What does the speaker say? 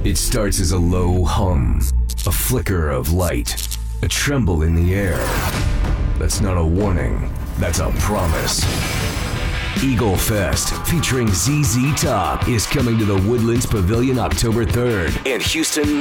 It starts as a low hum, a flicker of light, a tremble in the air. That's not a warning, that's a promise. Eagle Fest featuring ZZ Top is coming to the Woodlands Pavilion October 3rd and Houston